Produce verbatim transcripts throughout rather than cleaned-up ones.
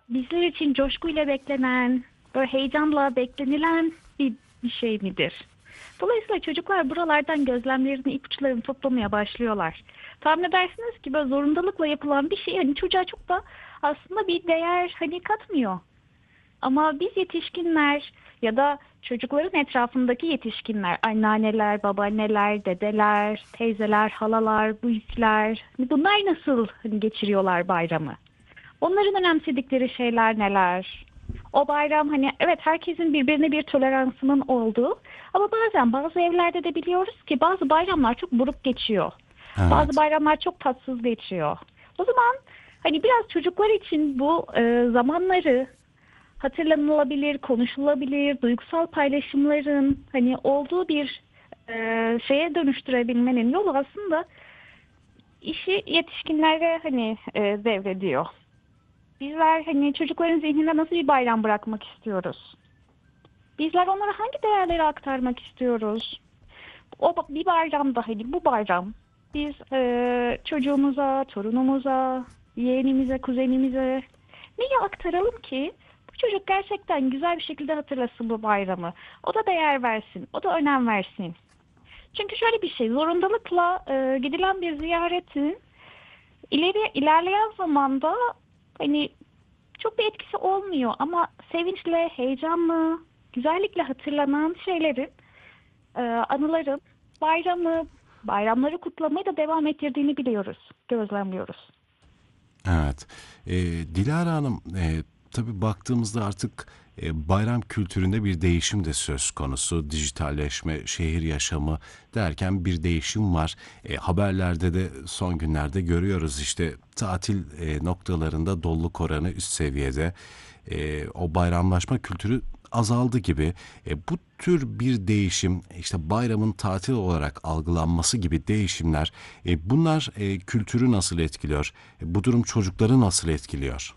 bizler için coşkuyla beklenen, böyle heyecanla beklenilen bir, bir şey midir? Dolayısıyla çocuklar buralardan gözlemlerini, ipuçlarını toplamaya başlıyorlar. Tahmin edersiniz ki böyle zorundalıkla yapılan bir şey hani çocuğa çok da aslında bir değer hani katmıyor. Ama biz yetişkinler ya da çocukların etrafındaki yetişkinler, anneanneler, babaanneler, dedeler, teyzeler, halalar, büyükler, hani bunlar nasıl hani geçiriyorlar bayramı? Onların önemsedikleri şeyler neler? O bayram hani evet herkesin birbirine bir toleransının olduğu ama bazen bazı evlerde de biliyoruz ki bazı bayramlar çok buruk geçiyor. Bazı Evet. bayramlar çok tatsız geçiyor. O zaman hani biraz çocuklar için bu e, zamanları hatırlanılabilir, konuşulabilir, duygusal paylaşımların hani olduğu bir e, şeye dönüştürebilmenin yolu aslında işi yetişkinlere hani e, devrediyor. Bizler hani çocukların zihninde nasıl bir bayram bırakmak istiyoruz? Bizler onlara hangi değerleri aktarmak istiyoruz? O bir bayramda hani bu bayram biz e, çocuğumuza, torunumuza, yeğenimize, kuzenimize neyi aktaralım ki bu çocuk gerçekten güzel bir şekilde hatırlasın bu bayramı. O da değer versin, o da önem versin. Çünkü şöyle bir şey, zorundalıkla e, gidilen bir ziyaretin ileri ilerleyen zamanda hani çok bir etkisi olmuyor ama sevinçle, heyecanlı, güzellikle hatırlanan şeylerin, e, anıların bayramı, bayramları kutlamayı da devam ettirdiğini biliyoruz, gözlemliyoruz. Evet. Ee, Dilara Hanım, e, tabii baktığımızda artık e, bayram kültüründe bir değişim de söz konusu. Dijitalleşme, şehir yaşamı derken bir değişim var. E, haberlerde de son günlerde görüyoruz işte tatil e, noktalarında doluluk oranı üst seviyede. E, o bayramlaşma kültürü azaldı gibi. E, bu tür bir değişim, işte bayramın tatil olarak algılanması gibi değişimler, e, bunlar e, kültürü nasıl etkiliyor? E, bu durum çocukları nasıl etkiliyor?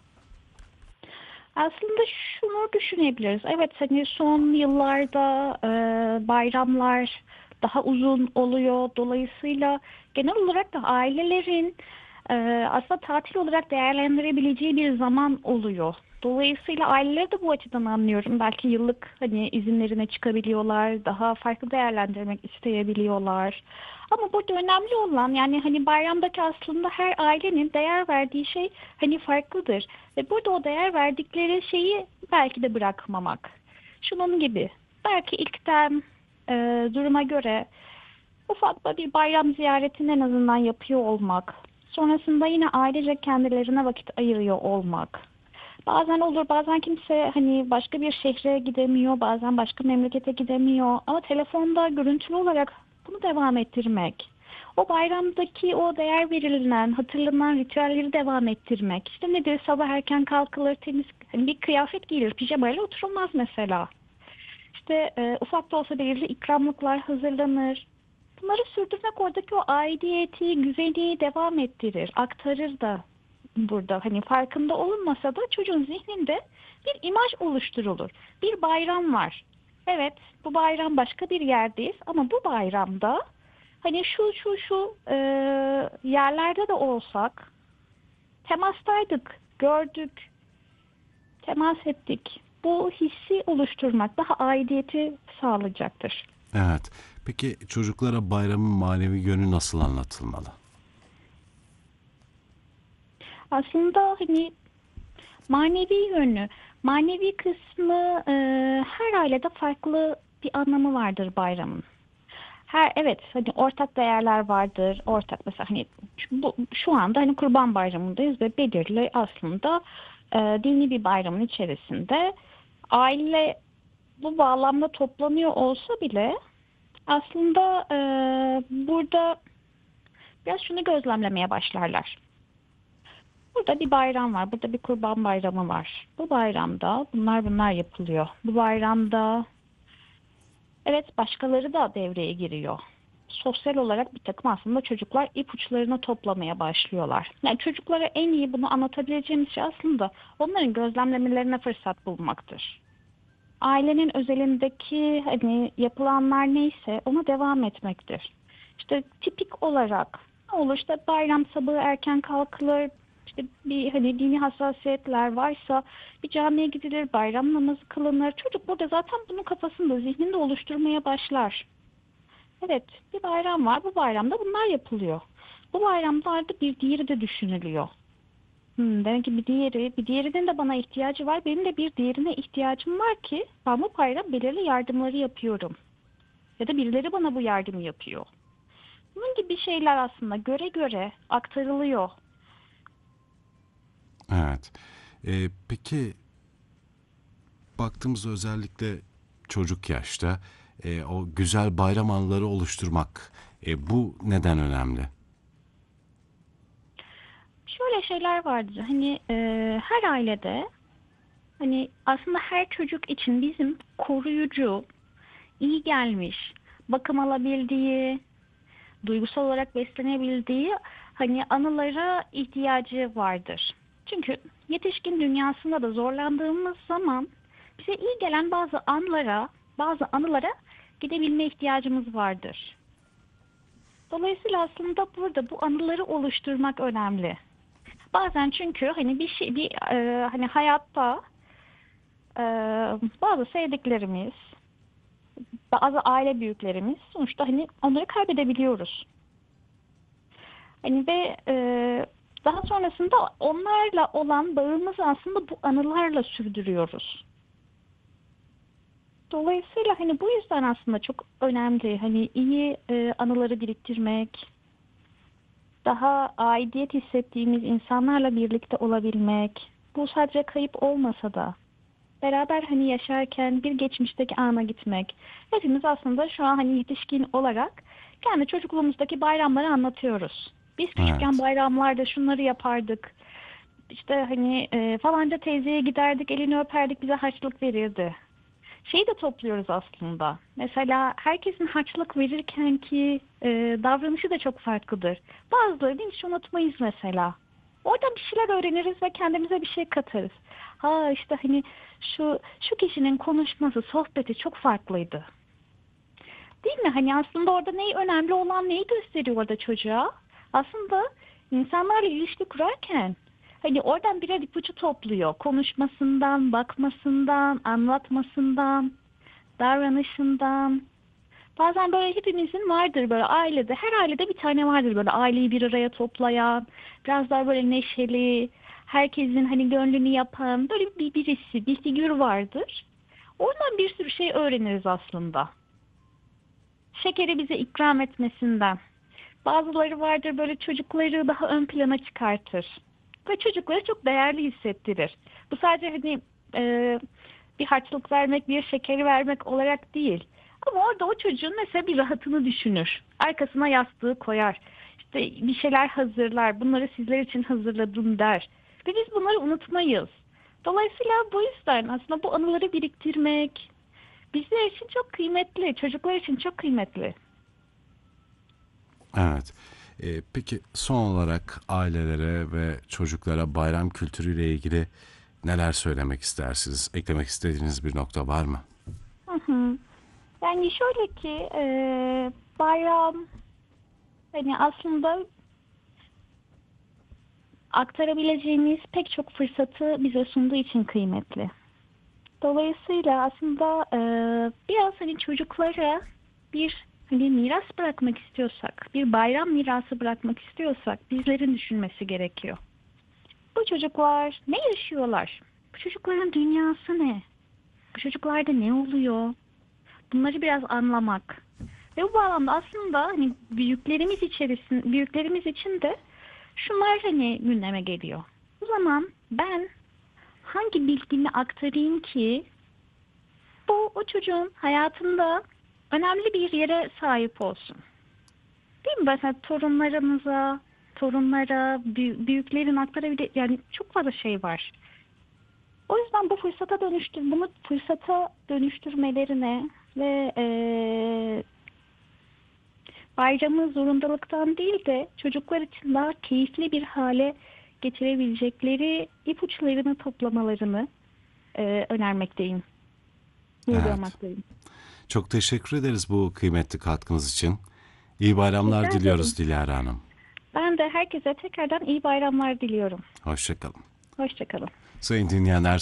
Aslında şunu düşünebiliriz. Evet hani son yıllarda e, bayramlar daha uzun oluyor. Dolayısıyla genel olarak da ailelerin e, aslında tatil olarak değerlendirebileceği bir zaman oluyor. Dolayısıyla aileleri de bu açıdan anlıyorum. Belki yıllık hani izinlerine çıkabiliyorlar, daha farklı değerlendirmek isteyebiliyorlar. Ama burada önemli olan yani hani bayramdaki aslında her ailenin değer verdiği şey hani farklıdır. Ve burada o değer verdikleri şeyi belki de bırakmamak. Şunun gibi. Belki ilkten e, duruma göre ufak da bir bayram ziyaretini en azından yapıyor olmak. Sonrasında yine ailece kendilerine vakit ayırıyor olmak. Bazen olur, bazen kimse hani başka bir şehre gidemiyor, bazen başka memlekete gidemiyor. Ama telefonda görüntülü olarak bunu devam ettirmek. O bayramdaki o değer verilen, hatırlanan ritüelleri devam ettirmek. İşte nedir? Sabah erken kalkılır, temiz hani bir kıyafet giyilir, pijamayla oturulmaz mesela. İşte e, ufak da olsa belirli ikramlıklar hazırlanır. Bunları sürdürmek oradaki o aidiyeti, güzelliği devam ettirir, aktarır da burada. Hani farkında olunmasa da çocuğun zihninde bir imaj oluşturulur. Bir bayram var. Evet, bu bayram başka bir yerdeyiz ama bu bayramda hani şu şu şu e, yerlerde de olsak temastaydık, gördük, temas ettik. Bu hissi oluşturmak daha aidiyeti sağlayacaktır. Evet. Peki çocuklara bayramın manevi yönü nasıl anlatılmalı? Aslında hani manevi yönü, manevi kısmı e, her ailede farklı bir anlamı vardır bayramın. Her evet hani ortak değerler vardır. Ortak mesela hani şu, bu, şu anda hani Kurban Bayramı'ndayız ve belirli aslında e, dini bir bayramın içerisinde aile bu bağlamda toplanıyor olsa bile aslında e, burada biraz şunu gözlemlemeye başlarlar. Burada bir bayram var. Burada bir kurban bayramı var. Bu bayramda bunlar bunlar yapılıyor. Bu bayramda evet başkaları da devreye giriyor. Sosyal olarak bir takım aslında çocuklar ipuçlarını toplamaya başlıyorlar. Yani çocuklara en iyi bunu anlatabileceğimiz şey aslında onların gözlemlemelerine fırsat bulmaktır. Ailenin özelindeki hani yapılanlar neyse ona devam etmektir. İşte tipik olarak ne olur işte bayram sabahı erken kalkılır, İşte bir hani dini hassasiyetler varsa bir camiye gidilir, bayram namazı kılınır. Çocuk burada zaten bunun kafasında, zihninde oluşturmaya başlar. Evet, bir bayram var. Bu bayramda bunlar yapılıyor. Bu bayramlarda bir diğeri de düşünülüyor. Hmm, demek ki bir diğeri, bir diğerinin de bana ihtiyacı var. Benim de bir diğerine ihtiyacım var ki ben bu bayram belirli yardımları yapıyorum. Ya da birileri bana bu yardımı yapıyor. Bunun gibi şeyler aslında göre göre aktarılıyor. Evet. E, peki baktığımızda özellikle çocuk yaşta e, o güzel bayram anıları oluşturmak e, bu neden önemli? Şöyle şeyler vardır. Hani e, her ailede, hani aslında her çocuk için bizim koruyucu, iyi gelmiş, bakım alabildiği, duygusal olarak beslenebildiği hani anılara ihtiyacı vardır. Çünkü yetişkin dünyasında da zorlandığımız zaman bize iyi gelen bazı anlara, bazı anılara gidebilme ihtiyacımız vardır. Dolayısıyla aslında burada bu anıları oluşturmak önemli. Bazen çünkü hani bir şey, bir e, hani hayatta e, bazı sevdiklerimiz, bazı aile büyüklerimiz sonuçta hani onları kaybedebiliyoruz. Hani ve e, daha sonrasında onlarla olan bağımızı aslında bu anılarla sürdürüyoruz. Dolayısıyla hani bu yüzden aslında çok önemli. Hani iyi e, anıları biriktirmek, daha aidiyet hissettiğimiz insanlarla birlikte olabilmek. Bu sadece kayıp olmasa da beraber hani yaşarken bir geçmişteki ana gitmek. Hepimiz aslında şu an hani yetişkin olarak kendi çocukluğumuzdaki bayramları anlatıyoruz. Biz küçükken Evet. bayramlarda şunları yapardık. İşte hani e, falanca teyzeye giderdik, elini öperdik, bize harçlık verirdi. Şeyi de topluyoruz aslında. Mesela herkesin harçlık verirken ki e, davranışı da çok farklıdır. Bazılarını hiç unutmayız mesela. Oradan bir şeyler öğreniriz ve kendimize bir şey katarız. Ha işte hani şu şu kişinin konuşması, sohbeti çok farklıydı. Değil mi? Hani aslında orada neyi önemli olan neyi gösteriyor orada çocuğa? Aslında insanlarla ilişki kurarken hani oradan birer ipucu topluyor. Konuşmasından, bakmasından, anlatmasından, davranışından. Bazen böyle hepimizin vardır böyle ailede, her ailede bir tane vardır böyle aileyi bir araya toplayan, biraz daha böyle neşeli, herkesin hani gönlünü yapan böyle bir birisi, bir figür vardır. Oradan bir sürü şey öğreniriz aslında. Şekeri bize ikram etmesinden. Bazıları vardır böyle çocukları daha ön plana çıkartır. Ve çocukları çok değerli hissettirir. Bu sadece hani e, bir harçlık vermek, bir şekeri vermek olarak değil. Ama orada o çocuğun mesela bir rahatını düşünür. Arkasına yastığı koyar. İşte bir şeyler hazırlar. Bunları sizler için hazırladım der. Ve biz bunları unutmayız. Dolayısıyla bu yüzden aslında bu anıları biriktirmek bizler için çok kıymetli. Çocuklar için çok kıymetli. Evet. E, peki son olarak ailelere ve çocuklara bayram kültürüyle ilgili neler söylemek istersiniz? Eklemek istediğiniz bir nokta var mı? Hı hı. Yani şöyle ki e, bayram hani aslında aktarabileceğimiz pek çok fırsatı bize sunduğu için kıymetli. Dolayısıyla aslında e, biraz hani çocuklara bir hani miras bırakmak istiyorsak, bir bayram mirası bırakmak istiyorsak bizlerin düşünmesi gerekiyor. Bu çocuklar ne yaşıyorlar? Bu çocukların dünyası ne? Bu çocuklarda ne oluyor? Bunları biraz anlamak. Ve bu bağlamda aslında hani büyüklerimiz içerisinde, büyüklerimiz için de şunlar hani gündeme geliyor. O zaman ben hangi bilgimi aktarayım ki bu o çocuğun hayatında önemli bir yere sahip olsun. Değil mi? Mesela torunlarımıza, torunlara, büy- büyüklerin aktarabileceği yani çok fazla şey var. O yüzden bu fırsata dönüştür, bunu fırsata dönüştürmelerine ve eee bayramı zorundalıktan değil de çocuklar için daha keyifli bir hale getirebilecekleri ipuçlarını toplamalarını eee önermekteyim, Evet. vurgulamaktayım. Çok teşekkür ederiz bu kıymetli katkınız için. İyi bayramlar Rica ederim. diliyoruz Dilara Hanım. Ben de herkese tekrardan iyi bayramlar diliyorum. Hoşça kalın. Hoşça kalın. Sayın dinleyenler,